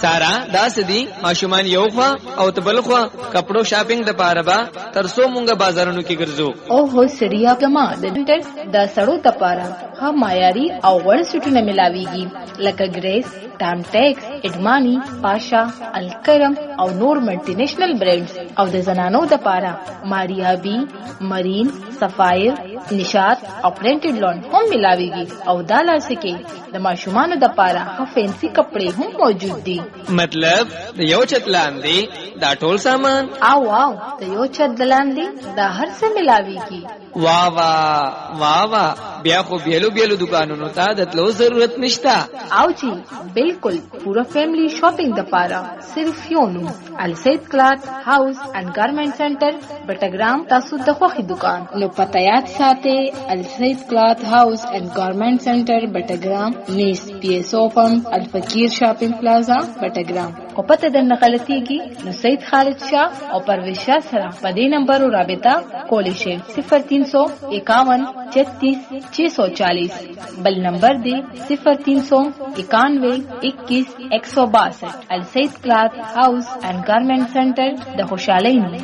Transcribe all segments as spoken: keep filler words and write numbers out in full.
سارا دا سدي ماشومان یو خوا او تبل خوا کپړو شاپینګ د پاره با ترسو مونږه بازارونو کې ګرځو. او هو سړیا کما د ډنټر د سړو د پاره ها معیاري او وړ سټونه ملاويږي لکه ګریس، ټام ټیکس، اډمانی، پاشا، الکرم او نور ملټي نېشنل برانډز. او د زنانو د پاره ماریا بی، مرین، سفایر، نشاط او پرنټډ لون هم ملاويږي. او دا لاسکه د ماشومانو د پاره ها فینسي کپڑے هم موجود دي. مطلب د یو چت لاندې دا ټول سامان او واو د یو چت لاندې دا هر څه ملاويږي. واہ واہ واہ واہ بیا خو بیلو بیلو دکانونو ته د تلو ضرورت نشتا. او جی بالکل پورا فیملی شاپینګ د پاره صرف یو نو السید کلات هاوس اینڈ گارمنٹ سنټر بټګرام. تاسو د خوخي دکان نو پته یاد ساتئ السید کلات هاوس اینڈ گارمنٹ سنټر بټګرام نیس پی ایس او پم الفقیر شاپینګ پلازا بټګرام. او پته د نقلتیږي نو سید خالد شاه او پرویز شاه سره په دې نمبر رابطه کولی شئ صفر تین سو اکاون چھتیس چھ سو چالیس. بل نمبر دے صفر تین سو اکانوے اکیس ایک سو باسٹھ. السید کلات ہاؤس اینڈ گارمنٹ سینٹر د خوشحالی نه.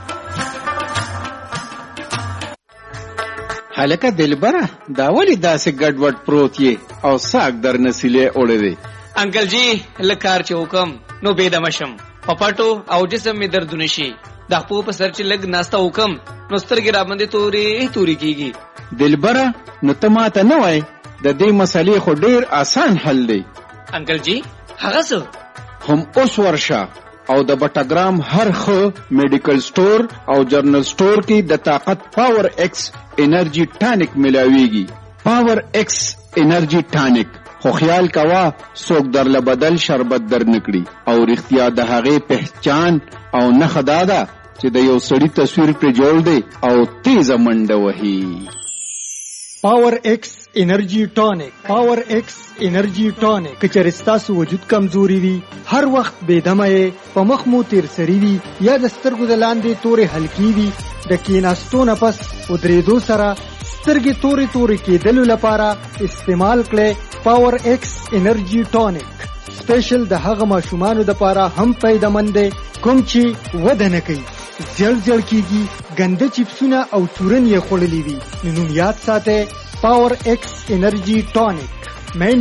هلکه دلبره دا ولی داسې ګډوډ پروت یې او ساک در نسیلې اوړې دی. انکل جی لکار چې حکم نو بيدمشم پپټو او جسم می دردونه شي د خپل په سر چې لګ ناستا حکم نو سترګې را باندې توري توري کیږي. دلبره نو ته ماته نه وای د دې مسلې خو ډیر آسان حل دی. انکل جی هغه څه هم اوس ورشه او د بټګرام هر خو میډیکل سٹور او جرنل سٹور کې د طاقت پاور ایکس انرژي ټانک ملاويږي. پاور ایکس انرژي ټانک خو خیال کوا څوک درله بدل شربت در نکړي او رښتیا د هغه پہچان او نه خدادا چې د یو سړی تصویر پر جوړ دی او تیز منډه وهي. پاور ایکس انرژي ټانک. پاور ایکس انرژي ټانک کچر ستاسو وجود کمزوري وي، هر وخت بې دمه یې، په مخ مو تیر سری وي یا د سترګو د لاندې تورې حلقې وي، د کیناستو نه پس ودرېدو سره سترګې تورې تورې کېدلو لپاره استعمال کړئ پاور ایکس انرژي ټانک. سپیشل د هغه ماشومانو دپاره هم فایده‌مند دی کوم چې وده نه کوي، زیړ زیړ کېږي، ګنده چپسونه او چورن یې خوړلي وي. نو نوم یاد ساتئ پاور ایکس انرژي ټانک.